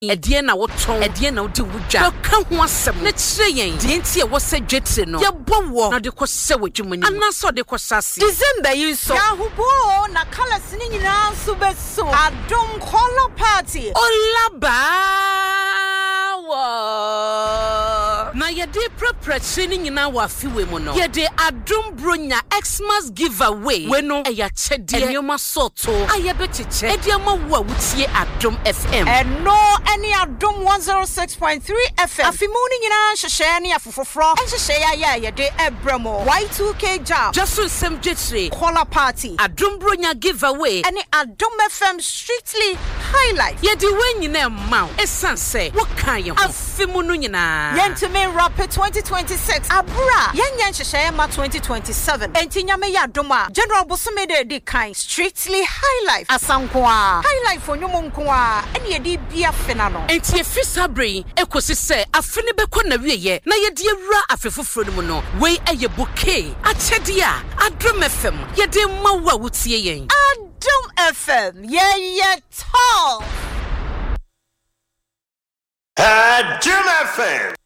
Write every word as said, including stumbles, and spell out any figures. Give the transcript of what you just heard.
Edie na woton, edie na wodi wudwa. Ka ho asem na kire yen. Die nti e wo se dwetire no. Ye bowo na de ko se wadwumani. Anaso de ko sase. December yi so. Ya hubo na colors ni nyina so beso. Adom color party. Olaba. Na yede preparation ni nyina wa fiwe mu no. Yede Adom Bronya Xmas giveaway. We no e ya chede. Enyoma soto. Aye bechiche. Edi ama wo a wutie Adom F M. And no any Adom one oh six point three F M. Afimuni nyina hwehwe ni afofofro. Enhwehwe ya ya yede ebramo. Y two K jam. Jason Sem Jetri. Color party. Adom Bronya giveaway. Any Adom F M strictly highlight. Yede we nyina ma. Esan se wo kan ye ho. Afimunu nyina. Yentime Rapid twenty twenty-six. Abra. Yenyen hwehwe ma twenty twenty-seven. Enti nyame ya doma. General Bosome de di kind strictly highlight. Asankwa. Highlight for nyomo nkoa. Eni yedi bia fena no. Enti efisabre ekosi se afene bekọ na wieye na yede awura afefoforo no mu no. We eye bouquet. Achede a Adom F M. Yede ma wa wutie yen. Adom F M. Yeah yeah tall. Adom F M.